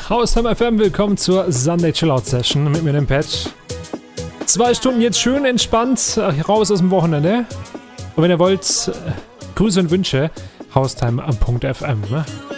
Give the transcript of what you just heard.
Haustime FM, willkommen zur Sunday Chillout Session mit mir, dem Patch. 2 Stunden jetzt schön entspannt, raus aus dem Wochenende. Und wenn ihr wollt, Grüße und Wünsche, haustime.fm.